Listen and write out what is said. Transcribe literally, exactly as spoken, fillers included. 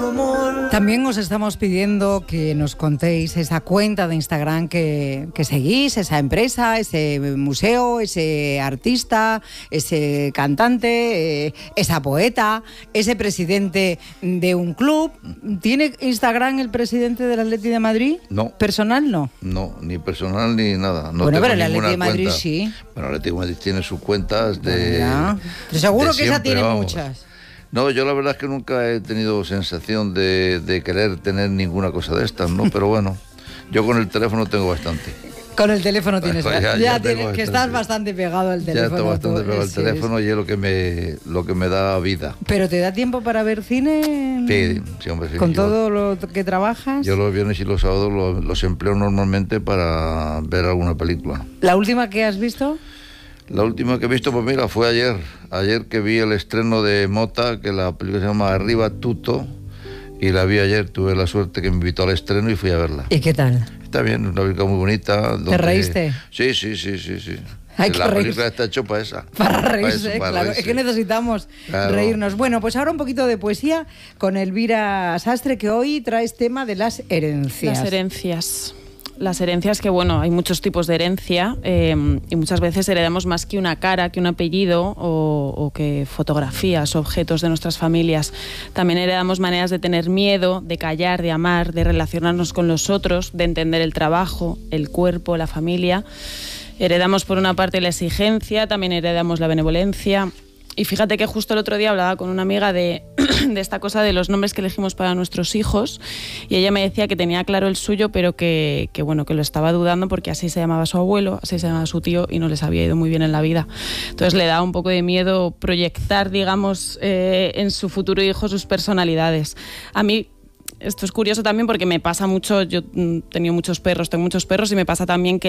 tu amor. También os estamos pidiendo que nos contéis esa cuenta de Instagram que, que seguís, esa empresa, ese museo, ese artista, ese cantante, eh, esa poeta, ese presidente de un club. ¿Tiene Instagram el presidente del Atleti de Madrid? No. ¿Personal no? No, ni personal ni nada. No bueno, tengo pero el Atleti de Madrid cuenta. sí. Bueno, el Atleti de Madrid tiene sus cuentas de... Ya. Pero seguro de que esa siempre, tiene vamos. muchas. No, yo la verdad es que nunca he tenido sensación de, de querer tener ninguna cosa de estas, ¿no? Pero bueno, yo con el teléfono tengo bastante. Con el teléfono tienes... Ya, ya, ya tienes, tengo que estás bastante pegado al teléfono. Ya estoy bastante tú, pegado al sí, teléfono sí. y es lo que me, lo que me da vida. ¿Pero te da tiempo para ver cine? Sí, sí, hombre, sí. ¿Con yo, todo lo que trabajas? Yo los viernes y los sábados los, los empleo normalmente para ver alguna película. ¿La última que has visto? La última que he visto, pues mira, fue ayer. Ayer que vi el estreno de Mota, que la película se llama Arriba Tutto, y la vi ayer. Tuve la suerte que me invitó al estreno y fui a verla. ¿Y qué tal? Está bien, una película muy bonita. Donde... ¿Te reíste? Sí, sí, sí, sí, sí. Hay que la reír. película está hecha para esa. Para reírse, para eso, para claro. reírse. Es que necesitamos Claro. reírnos. Bueno, pues ahora un poquito de poesía con Elvira Sastre, que hoy traes tema de las herencias. Las herencias. Las herencias, que bueno, hay muchos tipos de herencia eh, y muchas veces heredamos más que una cara, que un apellido o, o que fotografías, objetos de nuestras familias. También heredamos maneras de tener miedo, de callar, de amar, de relacionarnos con los otros, de entender el trabajo, el cuerpo, la familia. Heredamos por una parte la exigencia, también heredamos la benevolencia. Y fíjate que justo el otro día hablaba con una amiga de, de esta cosa de los nombres que elegimos para nuestros hijos, y ella me decía que tenía claro el suyo, pero que, que, bueno, que lo estaba dudando porque así se llamaba su abuelo, así se llamaba su tío y no les había ido muy bien en la vida. Entonces le da un poco de miedo proyectar, digamos, eh, en su futuro hijo sus personalidades. A mí esto es curioso también porque me pasa mucho, yo he tenido muchos perros, tengo muchos perros y me pasa también que